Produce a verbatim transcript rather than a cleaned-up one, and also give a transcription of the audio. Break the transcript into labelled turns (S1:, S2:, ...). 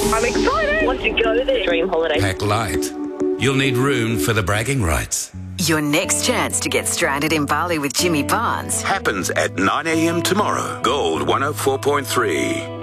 S1: I'm excited. Want to go there. Dream holiday.
S2: Pack light. You'll need room for the bragging rights.
S3: Your next chance to get stranded in Bali with Jimmy Barnes
S4: happens at nine a m tomorrow. Gold one oh four point three.